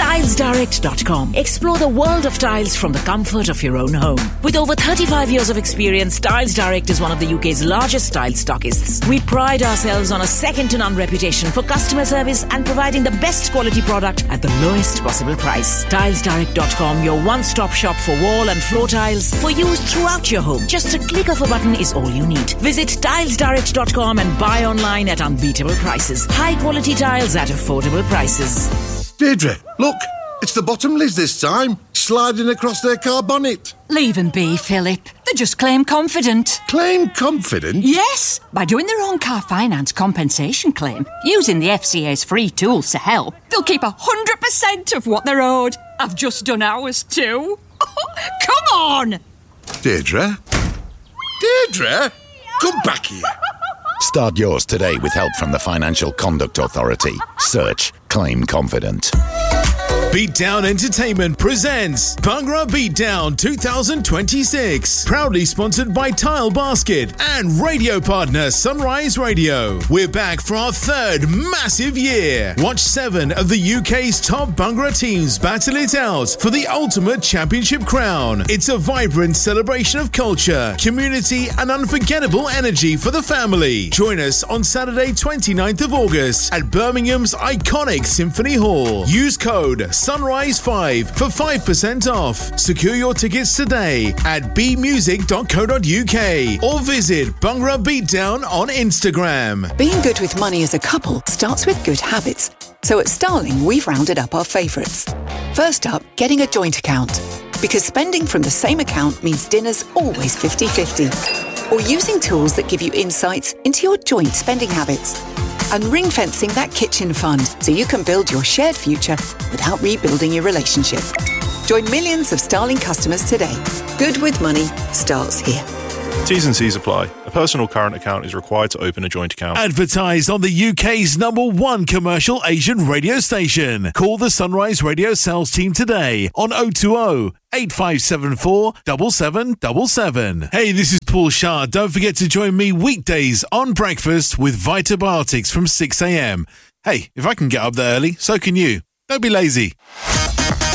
TilesDirect.com. Explore the world of tiles from the comfort of your own home. With over 35 years of experience, Tiles Direct is one of the UK's largest tile stockists. We pride ourselves on a second-to-none reputation for customer service and providing the best quality product at the lowest possible price. TilesDirect.com, your one-stop shop for wall and floor tiles for use throughout your home. Just a click of a button is all you need. Visit TilesDirect.com and buy online at unbeatable prices. High-quality tiles at affordable prices. Deirdre, look, it's the bottom Liz this time, sliding across their car bonnet. Leave them be, Philip. They just claim confident. Claim confident? Yes, by doing their own car finance compensation claim, using the FCA's free tools to help, they'll keep 100% of what they're owed. I've just done ours too. Come on! Deirdre? Deirdre? Come back here. Start yours today with help from the Financial Conduct Authority. Search Claim Confident. Beatdown Entertainment presents Bhangra Beatdown 2026. Proudly sponsored by Tile Basket and radio partner Sunrise Radio. We're back for our third massive year. Watch 7 of the UK's top Bhangra teams battle it out for the ultimate championship crown. It's a vibrant celebration of culture, community and unforgettable energy for the family. Join us on Saturday 29th of August at Birmingham's iconic Symphony Hall. Use code Sunrise5 for 5% off. Secure your tickets today at bmusic.co.uk or visit Bhangra Beatdown on Instagram. Being good with money as a couple starts with good habits. So at Starling, we've rounded up our favourites. First up, getting a joint account. Because spending from the same account means dinner's always 50-50. Or using tools that give you insights into your joint spending habits. And ring-fencing that kitchen fund so you can build your shared future without rebuilding your relationship. Join millions of Starling customers today. Good with money starts here. T's and C's apply. A personal current account is required to open a joint account. Advertise on the UK's #1 commercial Asian radio station. Call the Sunrise Radio sales team today on 020 8574 7777. Hey, this is Paul Shah. Don't forget to join me weekdays on Breakfast with Vitabiotics from 6 a.m. Hey, if I can get up there early, so can you. Don't be lazy.